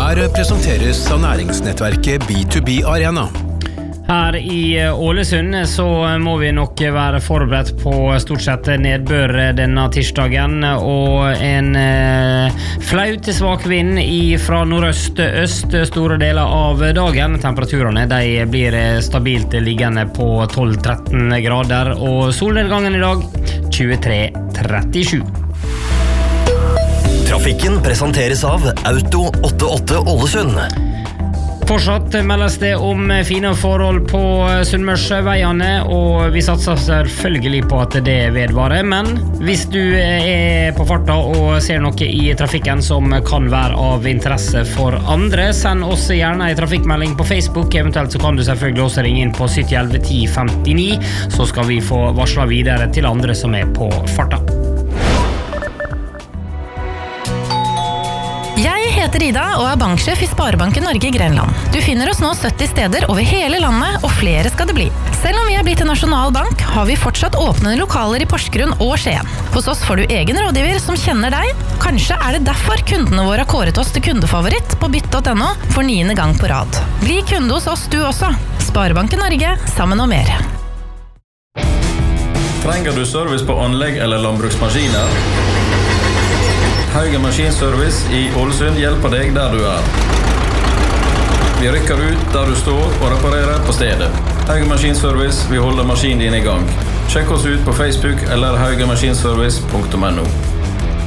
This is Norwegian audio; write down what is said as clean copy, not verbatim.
Her presenteres av næringsnettverket B2B Arena. Her i Ålesund så må vi nok være forberedt på stort sett nedbør denne tirsdagen og en flau til svak vind fra nordøst-øst store deler av dagen. Temperaturene de blir stabilt liggende på 12-13 grader og solnedgangen i dag 23-37. Trafikken presenteres av Auto 88 Ålesund. Fortsatt meldes det om fine forhold på Sunnmørsveiene, og vi satser selvfølgelig på at det vedvarer. Men hvis du på farta og ser noe i trafikken som kan være av interesse for andre, send oss gjerne en trafikkmelding på Facebook. Eventuelt så kan du selvfølgelig også ringe inn på 7011 1059, så skal vi få varslet videre til andre som på farta. Jeg heter Ida og banksjef i Sparebanken Norge i Grenland. Du finner oss nå 70 steder over hele landet, og flere skal det bli. Selv om vi blitt en nasjonal bank, har vi fortsatt åpne lokaler i Porsgrunn og Skien. Hos oss får du egen rådgiver som kjenner deg. Kanskje det derfor kundene våre har kåret oss til kundefavoritt på bytt.no for 9. gang på rad. Bli kunde hos oss du også. Sparebanken Norge, sammen og mer. Trenger du service på anlegg eller landbruksmaskiner? Haugen Maskinservice i Ålesund hjelper deg der du Vi rykker ut der du står og reparerer på stedet. Haugen Maskinservice, vi holder maskinen din i gang. Sjekk oss ut på Facebook eller haugenmaskinservice.no.